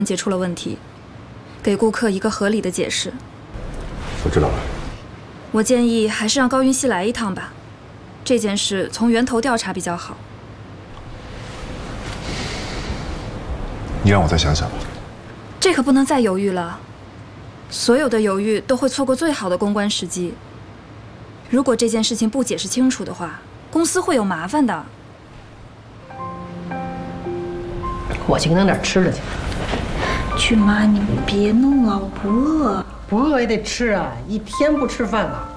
解出了问题，给顾客一个合理的解释。 我知道了。 我建议还是让高云熙来一趟吧，这件事从源头调查比较好。 你让我再想想吧。 这可不能再犹豫了，所有的犹豫都会错过最好的公关时机。如果这件事情不解释清楚的话，公司会有麻烦的。 我去给弄点吃的去。 去妈，你别弄了，我不饿。 不饿也得吃啊，一天不吃饭了。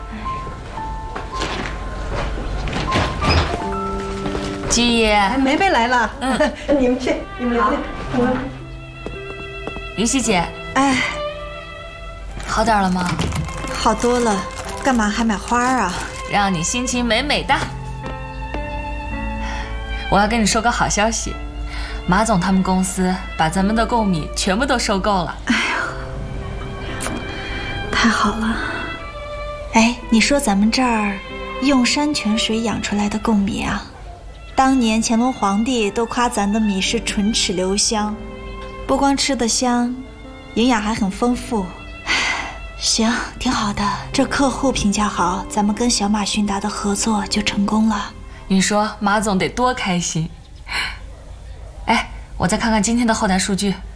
鸡爷， 哎，梅梅来了。你们去，你们聊聊。 云溪姐， 哎， 好点了吗？ 好多了，干嘛还买花啊？ 让你心情美美的。我要跟你说个好消息，马总他们公司把咱们的贡米全部都收购了。 哎呀，太好了！哎，你说咱们这儿用山泉水养出来的贡米啊，当年乾隆皇帝都夸咱的米是唇齿留香，不光吃得香，营养还很丰富。行，挺好的，这客户评价好，咱们跟小马迅达的合作就成功了。 你说马总得多开心。哎，我再看看今天的后台数据。